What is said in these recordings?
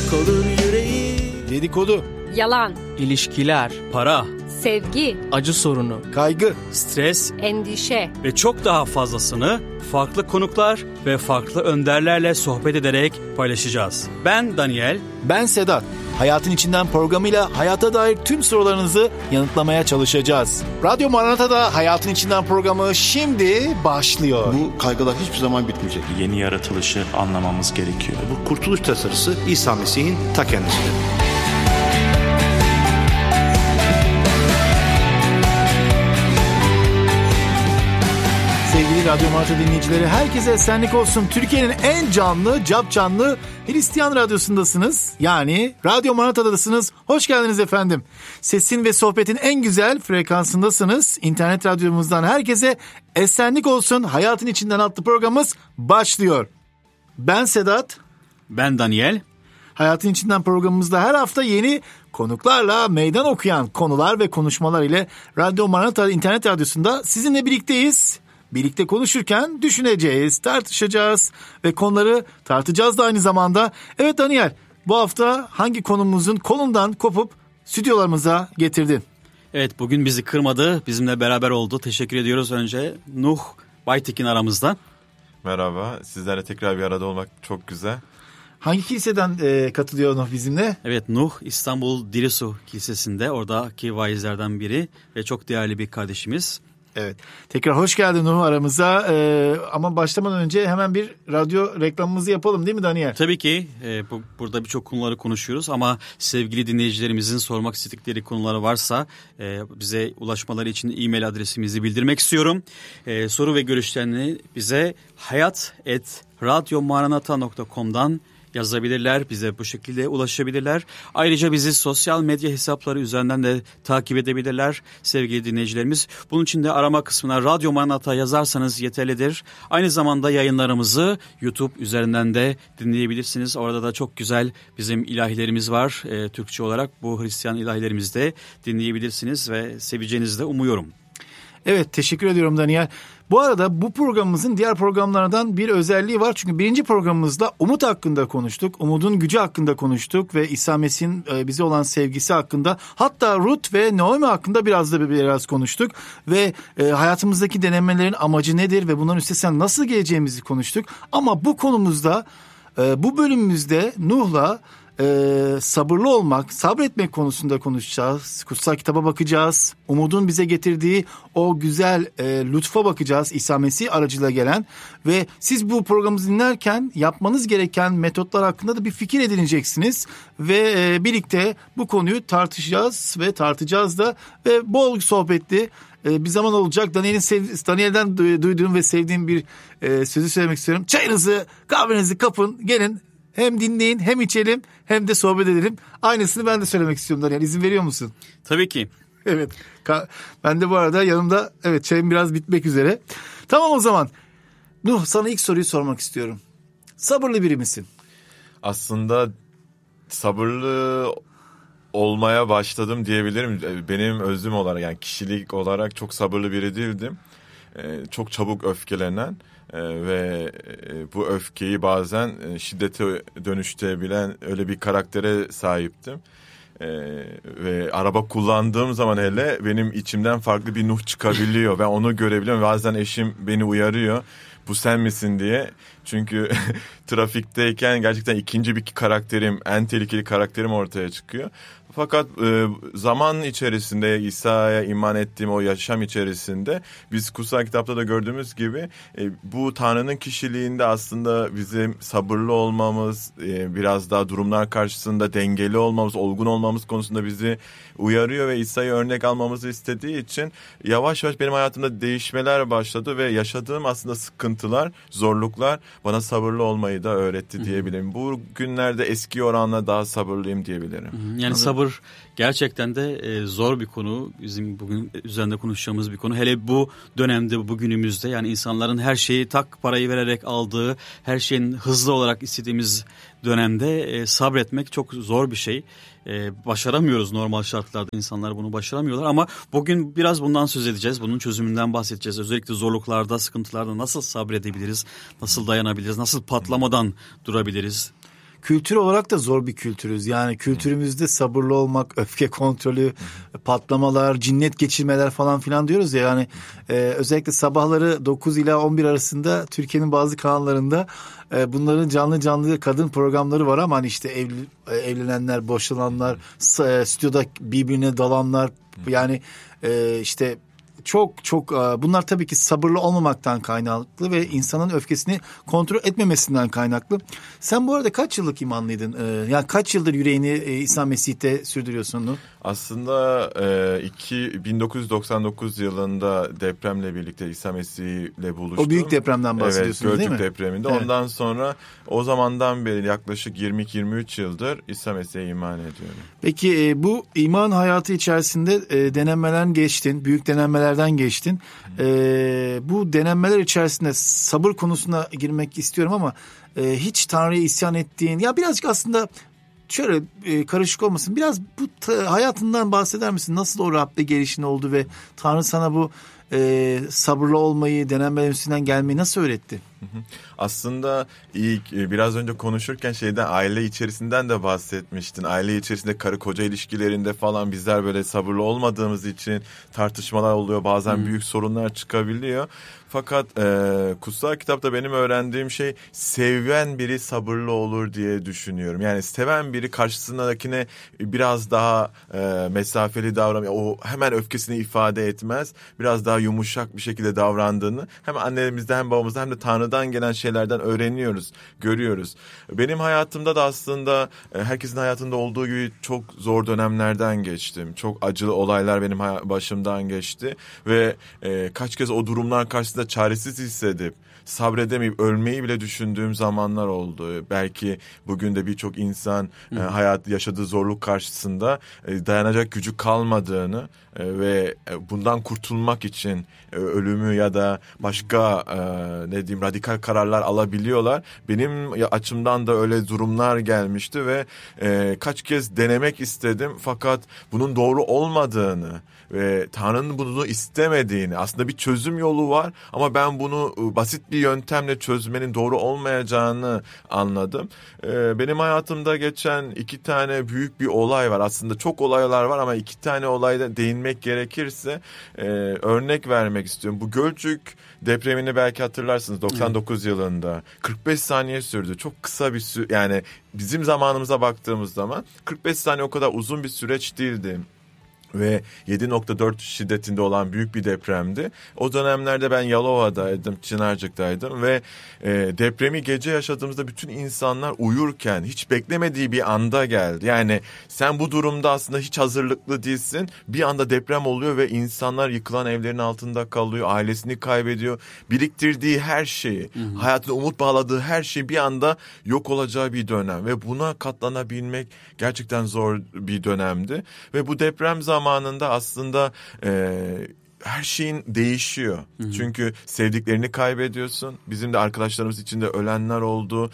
olur yüreği. Dedikodu, yalan, ilişkiler, para, sevgi, acı sorunu, kaygı, stres endişe ve çok daha fazlasını farklı konuklar ve farklı önderlerle sohbet ederek paylaşacağız. Ben Daniel. ben Sedat. Hayatın İçinden programıyla hayata dair tüm sorularınızı yanıtlamaya çalışacağız. Radyo Maranata'da Hayatın İçinden programı şimdi başlıyor. Bu kaygılar hiçbir zaman bitmeyecek. Yeni yaratılışı anlamamız gerekiyor. Bu kurtuluş tasarısı İsa Mesih'in ta kendisidir. Sevgili Radyo Maranata dinleyicileri, herkese esenlik olsun. Türkiye'nin en canlı, capcanlı Hristiyan radyosundasınız. Yani Radyo Maranata'dasınız. Hoş geldiniz efendim. Sesin ve sohbetin en güzel frekansındasınız. İnternet radyomuzdan herkese esenlik olsun. Hayatın İçinden adlı programımız başlıyor. Ben Sedat. Ben Daniel. Hayatın İçinden programımızda her hafta yeni konuklarla meydan okuyan konular ve konuşmalar ile Radyo Maranata internet radyosunda sizinle birlikteyiz. Birlikte konuşurken düşüneceğiz, tartışacağız ve konuları tartacağız da aynı zamanda. Evet Daniel, bu hafta hangi konumuzun kolundan kopup stüdyolarımıza getirdin? Evet, bugün bizi kırmadı, bizimle beraber oldu. Teşekkür ediyoruz önce Nuh Baytekin aramızda. Merhaba, sizlerle tekrar bir arada olmak çok güzel. Hangi kiliseden katılıyor Nuh bizimle? Evet, Nuh İstanbul Dirisu Kilisesi'nde, oradaki vaizlerden biri ve çok değerli bir kardeşimiz. Evet. Tekrar hoş geldin Nuh aramıza. Ama başlamadan önce hemen bir radyo reklamımızı yapalım değil mi Daniel? Tabii ki. Burada birçok konuları konuşuyoruz ama sevgili dinleyicilerimizin sormak istedikleri konuları varsa bize ulaşmaları için e-mail adresimizi bildirmek istiyorum. Soru ve görüşlerini bize hayat@radyomaranata.com'dan yazabilirler, bize bu şekilde ulaşabilirler. Ayrıca bizi sosyal medya hesapları üzerinden de takip edebilirler sevgili dinleyicilerimiz. Bunun için de arama kısmına Radyo Maranata yazarsanız yeterlidir. Aynı zamanda yayınlarımızı YouTube üzerinden de dinleyebilirsiniz. Orada da çok güzel bizim ilahilerimiz var. Türkçe olarak bu Hristiyan ilahilerimizi de dinleyebilirsiniz ve seveceğinizi de umuyorum. Evet, teşekkür ediyorum Daniel. Bu arada bu programımızın diğer programlardan bir özelliği var. Çünkü birinci programımızda umut hakkında konuştuk. Umudun gücü hakkında konuştuk ve İsa Mesih'in bize olan sevgisi hakkında. Hatta Ruth ve Naomi hakkında biraz konuştuk. Ve hayatımızdaki denemelerin amacı nedir ve bunların üstesinden nasıl geleceğimizi konuştuk. Ama bu konumuzda, bu bölümümüzde Nuh'la sabırlı olmak, sabretmek konusunda konuşacağız. Kutsal kitaba bakacağız. Umudun bize getirdiği o güzel lütfa bakacağız. İsa Mesih aracılığıyla gelen ve siz bu programımızı dinlerken yapmanız gereken metotlar hakkında da bir fikir edineceksiniz. Ve birlikte bu konuyu tartışacağız ve tartacağız da ve bol sohbetli bir zaman olacak. Daniel'den duyduğum ve sevdiğim bir sözü söylemek istiyorum. Çayınızı, kahvenizi kapın, gelin. Hem dinleyin, hem içelim, hem de sohbet edelim. Aynısını ben de söylemek istiyorum Daniel. İzin veriyor musun? Tabii ki. Evet. Ben de bu arada yanımda, evet, çayım biraz bitmek üzere. Tamam o zaman. Nuh, sana ilk soruyu sormak istiyorum. Sabırlı biri misin? Aslında sabırlı olmaya başladım diyebilirim. Benim özüm olarak, yani kişilik olarak çok sabırlı biri değildim. Çok çabuk öfkelenen ve bu öfkeyi bazen şiddete dönüştürebilen öyle bir karaktere sahiptim. Ve araba kullandığım zaman hele benim içimden farklı bir Nuh çıkabiliyor. Ben onu görebiliyorum. Bazen eşim beni uyarıyor. Bu sen misin diye. Çünkü trafikteyken gerçekten ikinci bir karakterim, en tehlikeli karakterim ortaya çıkıyor. Fakat zaman içerisinde İsa'ya iman ettiğim o yaşam içerisinde biz kutsal kitapta da gördüğümüz gibi bu Tanrı'nın kişiliğinde aslında bizim sabırlı olmamız, biraz daha durumlar karşısında dengeli olmamız, olgun olmamız konusunda bizi uyarıyor ve İsa'yı örnek almamızı istediği için yavaş yavaş benim hayatımda değişmeler başladı ve yaşadığım aslında sıkıntılar, zorluklar bana sabırlı olmayı da öğretti diyebilirim. Bu günlerde eski oranla daha sabırlıyım diyebilirim. Yani sabır gerçekten de zor bir konu. Bizim bugün üzerinde konuşacağımız bir konu. Hele bu dönemde, bu günümüzde, yani insanların her şeyi parayı vererek aldığı, her şeyin hızlı olarak istediğimiz dönemde sabretmek çok zor bir şey. Başaramıyoruz normal şartlarda, insanlar bunu başaramıyorlar ama bugün biraz bundan söz edeceğiz. Bunun çözümünden bahsedeceğiz. Özellikle zorluklarda, sıkıntılarda nasıl sabredebiliriz, nasıl dayanabiliriz, nasıl patlamadan durabiliriz? kültür olarak da zor bir kültürüz. Yani kültürümüzde sabırlı olmak, öfke kontrolü, patlamalar, cinnet geçirmeler falan filan diyoruz ya. Yani özellikle sabahları 9 ila 11 arasında Türkiye'nin bazı kanallarında bunların canlı canlı kadın programları var ama hani işte evlenenler, boşananlar, stüdyoda birbirine dalanlar, yani işte çok bunlar tabii ki sabırlı olmamaktan kaynaklı ve insanın öfkesini kontrol etmemesinden kaynaklı. Sen bu arada kaç yıllık imanlıydın? Yani kaç yıldır yüreğini İsa Mesih'te sürdürüyorsun onu? Aslında 1999 yılında depremle birlikte İsa Mesih'le buluştum. O büyük depremden bahsediyorsunuz, evet, değil mi? Gölcük depreminde. Evet. Ondan sonra o zamandan beri yaklaşık 22-23 yıldır İsa Mesih'e iman ediyorum. Peki bu iman hayatı içerisinde denemelerden geçtin, büyük denemelerden geçtin. Bu denemeler içerisinde sabır konusuna girmek istiyorum ama hiç Tanrı'ya isyan ettiğin, ya birazcık aslında şöyle karışık olmasın, biraz bu hayatından bahseder misin? Nasıl o Rab'be gelişin oldu ve Tanrı sana bu sabırlı olmayı, denemelerin üstünden gelmeyi nasıl öğretti? Aslında ilk biraz önce konuşurken aile içerisinden de bahsetmiştin. Aile içerisinde karı koca ilişkilerinde falan bizler böyle sabırlı olmadığımız için tartışmalar oluyor. Bazen büyük sorunlar çıkabiliyor. Fakat kutsal kitapta benim öğrendiğim şey, seven biri sabırlı olur diye düşünüyorum. Yani seven biri karşısındakine biraz daha mesafeli davranıyor. O hemen öfkesini ifade etmez. Biraz daha yumuşak bir şekilde davrandığını hem annemizden hem babamızdan hem de Tanrı'dan gelen şeylerden öğreniyoruz, görüyoruz. Benim hayatımda da aslında herkesin hayatında olduğu gibi çok zor dönemlerden geçtim. Çok acılı olaylar benim başımdan geçti ve kaç kez o durumlar karşısında çaresiz hissedip sabredemeyip ölmeyi bile düşündüğüm zamanlar oldu. Belki bugün de birçok insan hayat yaşadığı zorluk karşısında dayanacak gücü kalmadığını ve bundan kurtulmak için ölümü ya da başka radikal kararlar alabiliyorlar. Benim açımdan da öyle durumlar gelmişti ve kaç kez denemek istedim fakat bunun doğru olmadığını ve Tanrı'nın bunu istemediğini, aslında bir çözüm yolu var ama ben bunu basit bir yöntemle çözmenin doğru olmayacağını anladım. Benim hayatımda geçen 2 tane büyük bir olay var. Aslında çok olaylar var ama 2 tane olayda değinmek gerekirse örnek vermek istiyorum. Bu Gölcük depremini belki hatırlarsınız, 99 yılında 45 saniye sürdü. Çok kısa bir süre, yani bizim zamanımıza baktığımız zaman 45 saniye o kadar uzun bir süreç değildi. Ve 7.4 şiddetinde olan büyük bir depremdi. O dönemlerde ben Yalova'daydım, Çınarcık'taydım ve depremi gece yaşadığımızda bütün insanlar uyurken hiç beklemediği bir anda geldi. Yani sen bu durumda aslında hiç hazırlıklı değilsin. Bir anda deprem oluyor ve insanlar yıkılan evlerin altında kalıyor, ailesini kaybediyor. Biriktirdiği her şeyi, hayatına umut bağladığı her şey bir anda yok olacağı bir dönem ve buna katlanabilmek gerçekten zor bir dönemdi. Ve bu deprem zamanında aslında her şeyin değişiyor. Çünkü sevdiklerini kaybediyorsun. Bizim de arkadaşlarımız içinde ölenler oldu.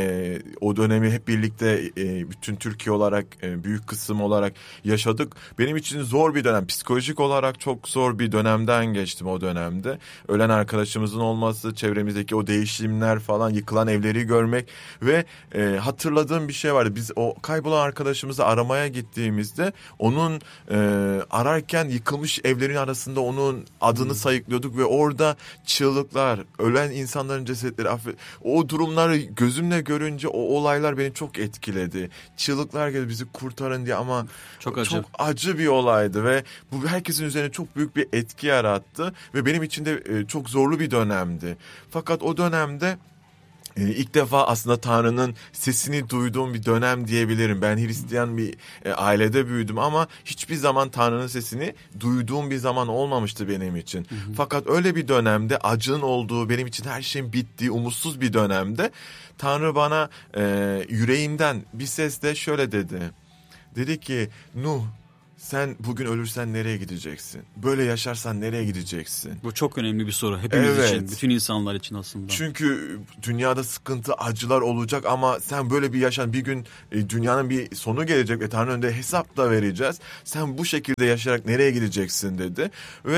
O dönemi hep birlikte bütün Türkiye olarak büyük kısım olarak yaşadık. Benim için zor bir dönem. Psikolojik olarak çok zor bir dönemden geçtim o dönemde. Ölen arkadaşımızın olması, çevremizdeki o değişimler falan, yıkılan evleri görmek ve hatırladığım bir şey vardı. Biz o kaybolan arkadaşımızı aramaya gittiğimizde onun ararken yıkılmış evlerin arasında onun adını sayıklıyorduk ve orada çığlıklar, ölen insanların cesetleri, o durumları gözümle görünce o olaylar beni çok etkiledi. Çığlıklar geldi, bizi kurtarın diye ama çok acı bir olaydı ve bu herkesin üzerine çok büyük bir etki yarattı ve benim için de çok zorlu bir dönemdi. Fakat o dönemde İlk defa aslında Tanrı'nın sesini duyduğum bir dönem diyebilirim. Ben Hristiyan bir ailede büyüdüm ama hiçbir zaman Tanrı'nın sesini duyduğum bir zaman olmamıştı benim için. Fakat öyle bir dönemde, acının olduğu, benim için her şeyin bittiği, umutsuz bir dönemde Tanrı bana yüreğimden bir sesle şöyle dedi. Dedi ki, Nuh, sen bugün ölürsen nereye gideceksin? Böyle yaşarsan nereye gideceksin? Bu çok önemli bir soru. Hepimiz için, bütün insanlar için aslında. Çünkü dünyada sıkıntı, acılar olacak ama sen böyle bir yaşan, bir gün dünyanın bir sonu gelecek ve Tanrı'nın önünde hesap da vereceğiz. Sen bu şekilde yaşayarak nereye gideceksin dedi. Ve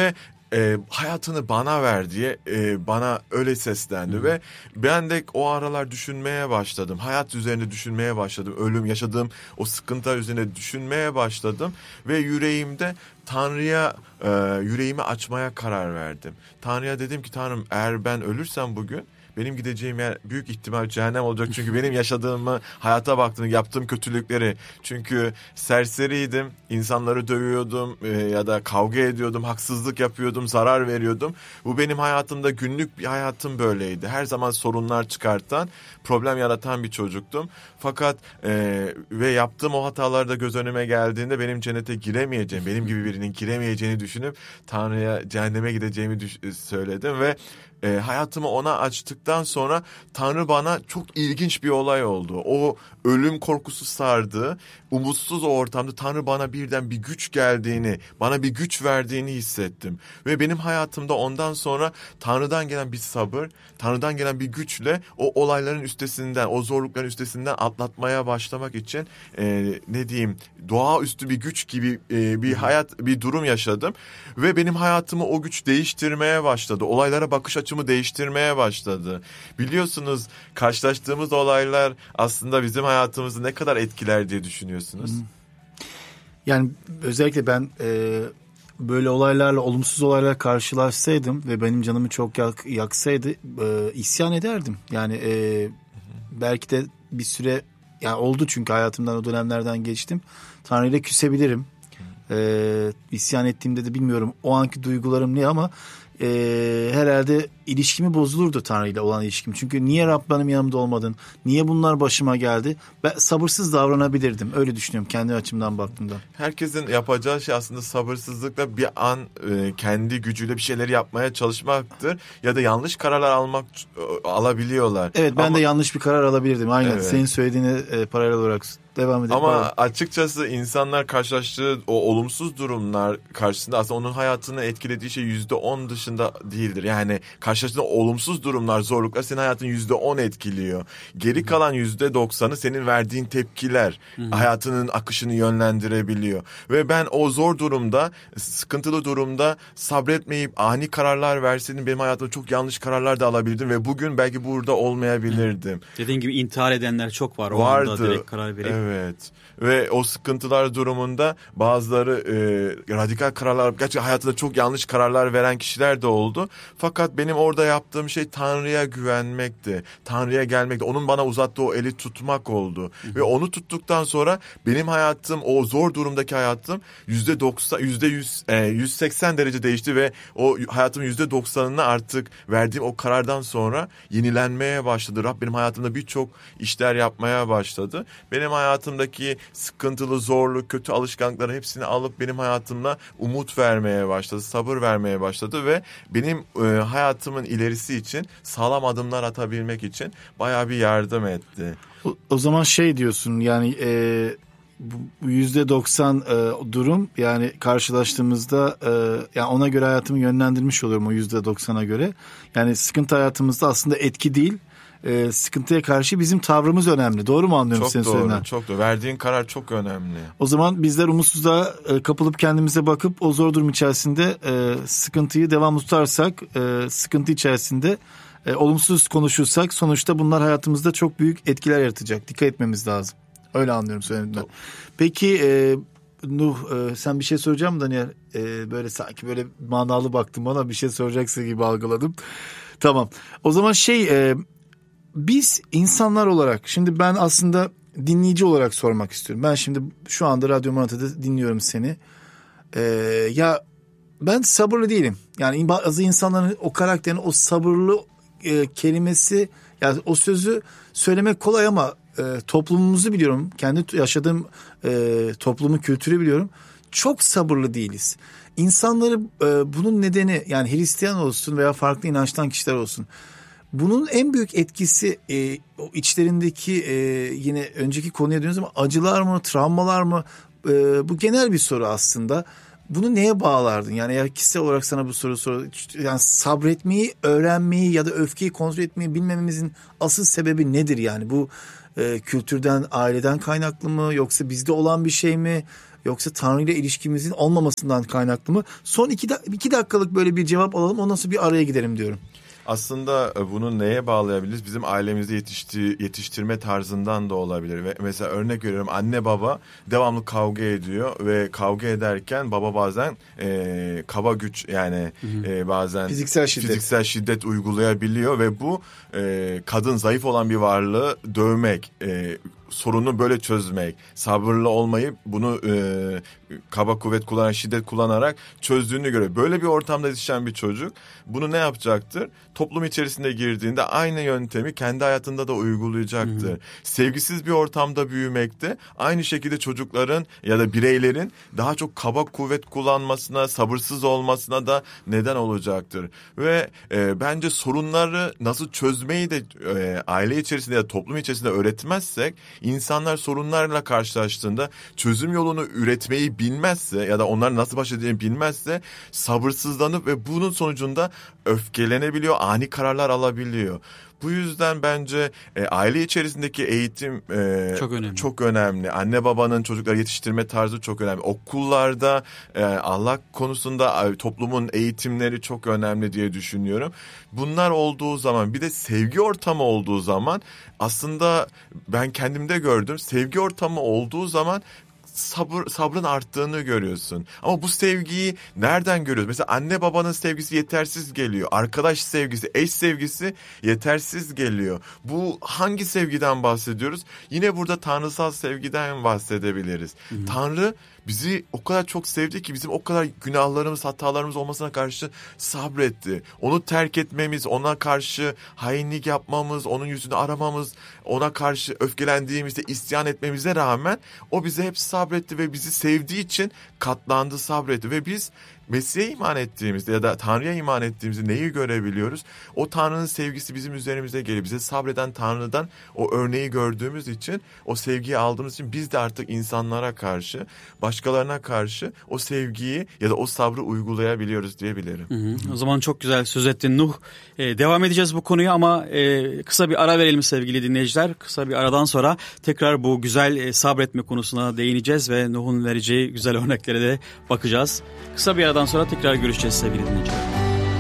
hayatını bana ver diye bana öyle seslendi ve ben de o aralar düşünmeye başladım. Hayat üzerine düşünmeye başladım. Ölüm, yaşadığım o sıkıntılar üzerine düşünmeye başladım ve yüreğimde Tanrı'ya yüreğimi açmaya karar verdim. Tanrı'ya dedim ki Tanrım, eğer ben ölürsem bugün benim gideceğim yer büyük ihtimal cehennem olacak. Çünkü benim yaşadığımı, hayata baktığım, yaptığım kötülükleri. Çünkü serseriydim, insanları dövüyordum ya da kavga ediyordum, haksızlık yapıyordum, zarar veriyordum. Bu benim hayatımda günlük bir hayatım böyleydi. Her zaman sorunlar çıkartan, problem yaratan bir çocuktum. Fakat ve yaptığım o hatalar da göz önüme geldiğinde benim cennete giremeyeceğim, benim gibi birinin giremeyeceğini düşünüp Tanrı'ya cehenneme gideceğimi söyledim ve hayatımı ona açtıktan sonra Tanrı bana çok ilginç bir olay oldu. O ölüm korkusu sardı. Umutsuz o ortamda Tanrı bana birden bir güç geldiğini, bana bir güç verdiğini hissettim. Ve benim hayatımda ondan sonra Tanrı'dan gelen bir sabır, Tanrı'dan gelen bir güçle o olayların üstesinden, o zorlukların üstesinden atlatmaya başlamak için doğaüstü bir güç gibi bir durum yaşadım. Ve benim hayatımı o güç değiştirmeye başladı. Olaylara bakış açımı değiştirmeye başladı. Biliyorsunuz, karşılaştığımız olaylar aslında bizim hayatımızı ne kadar etkiler diye düşünüyorsunuz? Yani özellikle ben böyle olaylarla, olumsuz olaylarla karşılaşsaydım ve benim canımı çok yaksaydı isyan ederdim. Yani belki de bir süre oldu, çünkü hayatımdan o dönemlerden geçtim. Tanrı'yla küsebilirim. İsyan ettiğimde de bilmiyorum o anki duygularım ne, ama herhalde ilişkimi bozulurdu Tanrı'yla olan ilişkim. Çünkü niye Rab benim yanımda olmadın? Niye bunlar başıma geldi? Ben sabırsız davranabilirdim. Öyle düşünüyorum kendi açımdan baktığımda. Herkesin yapacağı şey aslında sabırsızlıkla bir an kendi gücüyle bir şeyleri yapmaya çalışmaktır. Ya da yanlış kararlar alabiliyorlar. Evet, ben de yanlış bir karar alabilirdim. Aynen, evet. Senin söylediğine paralel olarak devam edelim. Ama açıkçası insanlar karşılaştığı o olumsuz durumlar karşısında aslında onun hayatını etkilediği şey %10 dışında değildir. Yani karşılaştığın olumsuz durumlar, zorluklar senin hayatını %10 etkiliyor. Geri kalan %90'ı senin verdiğin tepkiler hayatının akışını yönlendirebiliyor. Ve ben o zor durumda, sıkıntılı durumda sabretmeyip ani kararlar verseydim benim hayatımda çok yanlış kararlar da alabilirdim ve bugün belki burada olmayabilirdim. Dediğin gibi intihar edenler çok var. O Vardı. anda direkt karar verip. Evet. Ve o sıkıntılar durumunda bazıları radikal kararlar, gerçekten hayatında çok yanlış kararlar veren kişiler de oldu. Fakat benim orada yaptığım şey Tanrı'ya güvenmekti. Tanrı'ya gelmekti. Onun bana uzattığı o eli tutmak oldu. Ve onu tuttuktan sonra benim hayatım, o zor durumdaki hayatım %180 derece değişti ve o hayatımın %90'ını artık verdiğim o karardan sonra yenilenmeye başladı. Rab benim hayatımda birçok işler yapmaya başladı. Benim hayatımdaki sıkıntılı, zorlu, kötü alışkanlıkları hepsini alıp benim hayatımda umut vermeye başladı, sabır vermeye başladı ve benim hayatımın ilerisi için sağlam adımlar atabilmek için bayağı bir yardım etti. O zaman şey diyorsun, yani bu %90 durum, yani karşılaştığımızda yani ona göre hayatımı yönlendirmiş oluyorum o %90'a göre. Yani sıkıntı hayatımızda aslında etki değil. Sıkıntıya karşı bizim tavrımız önemli. Doğru mu anlıyorum senin söylediğinden? Çok doğru. Verdiğin karar çok önemli. O zaman bizler umutsuzluğa kapılıp kendimize bakıp o zor durum içerisinde sıkıntıyı devamlı tutarsak, sıkıntı içerisinde olumsuz konuşursak sonuçta bunlar hayatımızda çok büyük etkiler yaratacak. Dikkat etmemiz lazım. Öyle anlıyorum söylediğinden. Peki Nuh, sen bir şey soracağım mı Daniel? Böyle sanki böyle manalı baktın bana, bir şey soracaksın gibi algıladım. Tamam. O zaman biz insanlar olarak, şimdi ben aslında dinleyici olarak sormak istiyorum. Ben şimdi şu anda Radyo Maranata'da dinliyorum seni. Ya ben sabırlı değilim. Yani bazı insanların o karakterin o sabırlı kelimesi, yani o sözü söylemek kolay ama toplumumuzu biliyorum. Kendi yaşadığım toplumun kültürü biliyorum. Çok sabırlı değiliz. İnsanları bunun nedeni, yani Hristiyan olsun veya farklı inançtan kişiler olsun, bunun en büyük etkisi o içlerindeki yine önceki konuya dönüyoruz ama acılar mı, travmalar mı? Bu genel bir soru aslında. Bunu neye bağlardın? Yani eğer kişisel olarak sana bu soru yani sabretmeyi öğrenmeyi ya da öfkeyi kontrol etmeyi bilmememizin asıl sebebi nedir yani? Bu kültürden, aileden kaynaklı mı, yoksa bizde olan bir şey mi, yoksa Tanrı ile ilişkimizin olmamasından kaynaklı mı? Son 2 dakikalık böyle bir cevap alalım, ondan sonra bir araya gidelim diyorum. Aslında bunu neye bağlayabiliriz? Bizim ailemizde yetiştirme tarzından da olabilir. Ve mesela örnek veriyorum, anne baba devamlı kavga ediyor ve kavga ederken baba bazen kaba güç, yani bazen fiziksel şiddet uygulayabiliyor ve bu kadın, zayıf olan bir varlığı dövmek, sorunu böyle çözmek, sabırlı olmayıp bunu kaba kuvvet kullanarak, şiddet kullanarak çözdüğünü görüyor. Böyle bir ortamda yetişen bir çocuk bunu ne yapacaktır? Toplum içerisinde girdiğinde aynı yöntemi kendi hayatında da uygulayacaktır. Sevgisiz bir ortamda büyümekte aynı şekilde çocukların ya da bireylerin daha çok kaba kuvvet kullanmasına, sabırsız olmasına da neden olacaktır. Ve bence sorunları nasıl çözmeyi de aile içerisinde ya da toplum içerisinde öğretmezsek, insanlar sorunlarla karşılaştığında çözüm yolunu üretmeyi bilmezse ya da onlar nasıl baş edeceğini bilmezse sabırsızlanıp ve bunun sonucunda öfkelenebiliyor, ani kararlar alabiliyor. Bu yüzden bence aile içerisindeki eğitim çok önemli. Anne babanın çocukları yetiştirme tarzı çok önemli. Okullarda ahlak konusunda toplumun eğitimleri çok önemli diye düşünüyorum. Bunlar olduğu zaman, bir de sevgi ortamı olduğu zaman, aslında ben kendimde gördüm. Sevgi ortamı olduğu zaman sabrın arttığını görüyorsun. Ama bu sevgiyi nereden görüyoruz? Mesela anne babanın sevgisi yetersiz geliyor. Arkadaş sevgisi, eş sevgisi yetersiz geliyor. Bu hangi sevgiden bahsediyoruz? Yine burada tanrısal sevgiden bahsedebiliriz. Tanrı bizi o kadar çok sevdi ki bizim o kadar günahlarımız, hatalarımız olmasına karşı sabretti. Onu terk etmemiz, ona karşı hainlik yapmamız, onun yüzünü aramamız, ona karşı öfkelendiğimizde isyan etmemize rağmen o bize hep sabretti ve bizi sevdiği için katlandı, sabretti. Ve biz Mesih'e iman ettiğimizde ya da Tanrı'ya iman ettiğimizde neyi görebiliyoruz? O Tanrı'nın sevgisi bizim üzerimize geliyor. Bize sabreden Tanrı'dan o örneği gördüğümüz için, o sevgiyi aldığımız için biz de artık insanlara karşı, başkalarına karşı o sevgiyi ya da o sabrı uygulayabiliyoruz diyebilirim. O zaman çok güzel söz ettin Nuh. Devam edeceğiz bu konuya ama kısa bir ara verelim sevgili dinleyiciler. Kısa bir aradan sonra tekrar bu güzel sabretme konusuna değineceğiz ve Nuh'un vereceği güzel örneklere de bakacağız. Kısa bir aradan sonra tekrar görüşeceğiz sevgili dinleyiciler.